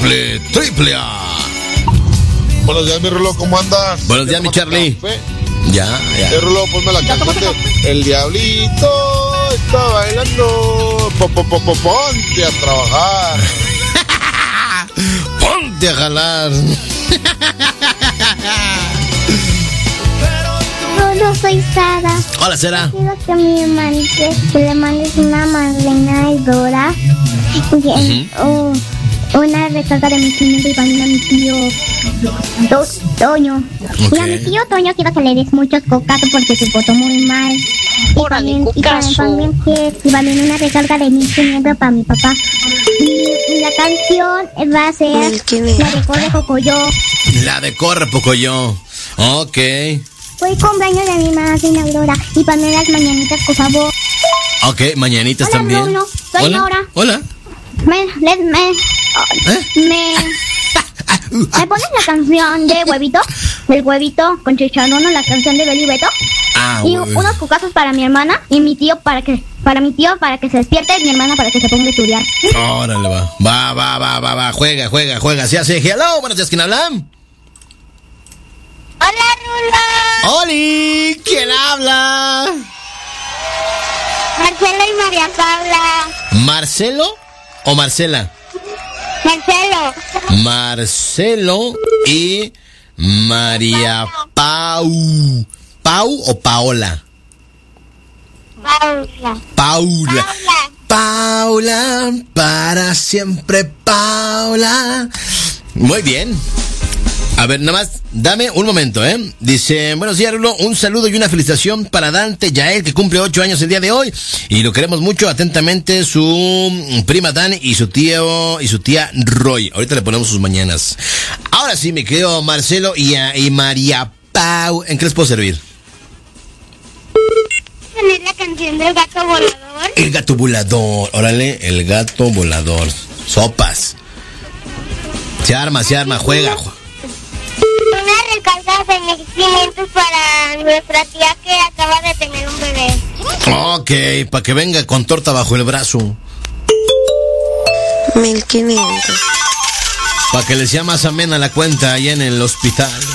triple A. Buenos días, mi Rulo, ¿cómo andas? Buenos días, mi Charlie. Ya. Rulo, ponme la canción de El Diablito está bailando. Ponte a trabajar. Ponte a jalar. Yo soy Sara. Hola, Sara. Quiero que le mandes una madrina de Dora. Una recarga de mi 500 y también a mi tío Toño. Okay. Y a mi tío Toño quiero que le des muchos cocazos porque se portó muy mal. Y también una recarga de 1500 para mi papá. Y la canción va a ser la de Corre Pocoyo. La de Corre Pocoyo. Ok. Fue cumpleaños de mi madrina Aurora. Y ponme las mañanitas, por favor. Ok, mañanitas. Hola, también. Bruno, soy Nora. Hola. ¿Me pones la canción de Huevito? Del Huevito con chicharrón, la canción de Beli Beto. Y unos cucazos para mi hermana y mi tío para que se despierte, y mi hermana para que se ponga a estudiar. Órale, va. Juega. Se hace. Hello, buenos días, ¿quién habla? Hola, Rulo. Oli, ¿quién habla? Marcelo y María Paula. ¿Marcelo o Marcela? Marcelo y María Pau. ¿Pau o Paola? Paula, para siempre Paula. Muy bien. A ver, nada más, dame un momento, ¿eh? Dice, buenos días, Rulo, un saludo y una felicitación para Dante Yael, que cumple 8 años el día de hoy, y lo queremos mucho. Atentamente, su prima Dan y su tía Roy. Ahorita le ponemos sus mañanas. Ahora sí, me quedo Marcelo y María Pau. ¿En qué les puedo servir? ¿Poner la canción del gato volador? El gato volador, órale, el gato volador. Sopas. Se arma, juega. Una recarga de 1500 para nuestra tía que acaba de tener un bebé. Ok, para que venga con torta bajo el brazo. 1500. Para que le sea más amena la cuenta allá en el hospital.